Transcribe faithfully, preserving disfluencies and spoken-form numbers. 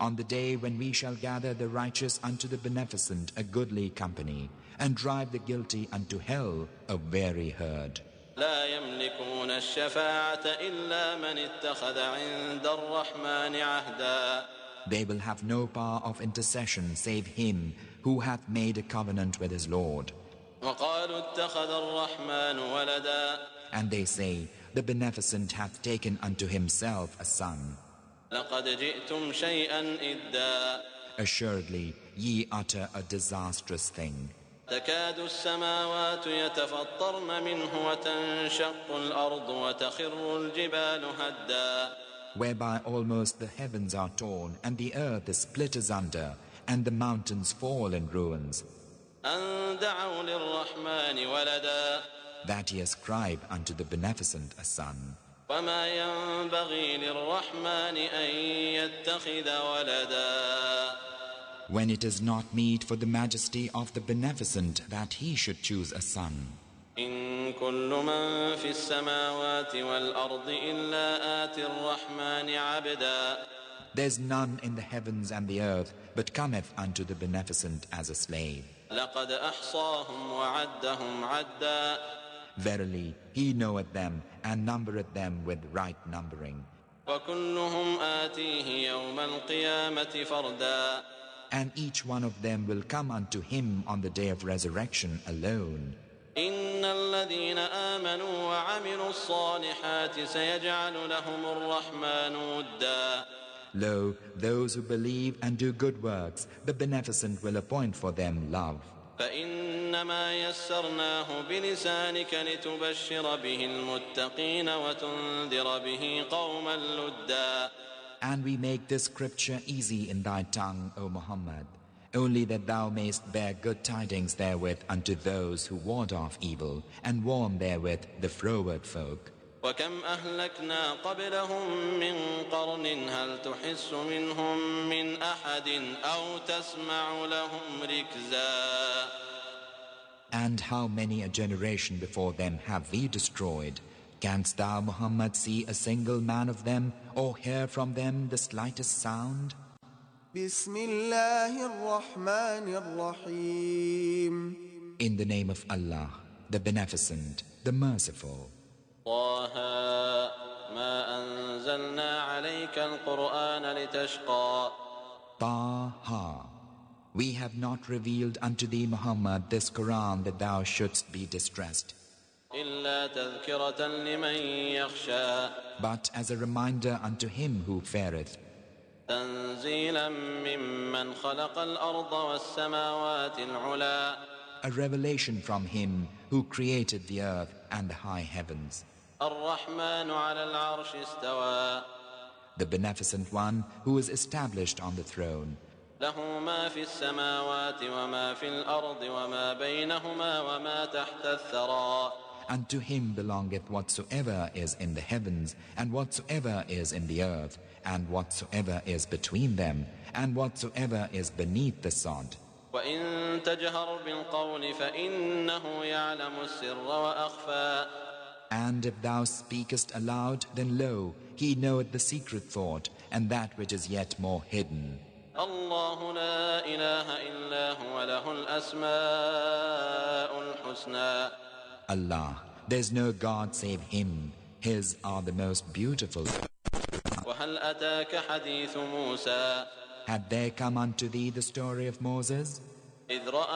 on the day when we shall gather the righteous unto the beneficent a goodly company, and drive the guilty unto hell a weary herd. لا يملكون الشفاعة إلا من اتخذ عند الرحمن عهدا. They will have no power of intercession save him who hath made a covenant with his Lord. وقالوا اتخذ الرحمن ولدا. And they say, the beneficent hath taken unto himself a son. لقد جئتم شيئا إدا. Assuredly, ye utter a disastrous thing. تكاد السماوات يتفطرن منه وتنشق الأرض وتخر الجبال هدا. Whereby almost the heavens are torn, and the earth is split asunder, and the mountains fall in ruins. أن دعوا للرحمن ولدا. That he ascribe unto the beneficent a son. وما ينبغي للرحمن أن يتخذ ولدا. When it is not meet for the majesty of the beneficent that he should choose a son. إن كل من في السماوات والأرض إلا آتي الرحمن عبدا. There is none in the heavens and the earth but cometh unto the beneficent as a slave. لقد أحصاهم وعدهم عدا. Verily, he knoweth them and numbereth them with right numbering. وكلهم آتيه يوم القيامة فردا. And each one of them will come unto him on the day of resurrection alone. إن الذين آمنوا وعملوا الصالحات سيجعل لهم الرحمن ودا. Lo, those who believe and do good works, the beneficent will appoint for them love. فإنما يسرناه بلسانك لتبشر به المتقين وتنذر به قوما لدا. And we make this scripture easy in thy tongue, O Muhammad, only that thou mayst bear good tidings therewith unto those who ward off evil, and warn therewith the froward folk. وكم أهلكنا قبلهم من قرن هل تحس منهم من أحد أو تسمع لهم ركزا. And how many a generation before them have we destroyed? Canst thou, Muhammad, see a single man of them, or hear from them the slightest sound? بسم الله الرحمن الرحيم. In the name of Allah, the Beneficent, the Merciful. طه ما أنزلنا عليك القرآن لتشقى. Taha. We have not revealed unto thee, Muhammad, this Quran that thou shouldst be distressed, إلا تذكرة لمن يخشى. but as a reminder unto him who feareth. تنزيلا ممن خلق الأرض والسماوات العلا. A revelation from him who created the earth and the high heavens. الرحمن على العرش استوى. The Beneficent One who is established on the throne. له ما في السماوات وما في الأرض وما بينهما وما تحت الثرى. Unto him belongeth whatsoever is in the heavens, and whatsoever is in the earth, and whatsoever is between them, and whatsoever is beneath the sod. وإن تجهر بالقول فإنه يعلم السر وأخفى. And if thou speakest aloud, then lo, he knoweth the secret thought, and that which is yet more hidden. الله لا إله إلا هو له الأسماء الحسنى. Allah, there is no God save him. His are the most beautiful. وهل أتاك حديث موسى. Had there come unto thee the story of Moses? إذ رأى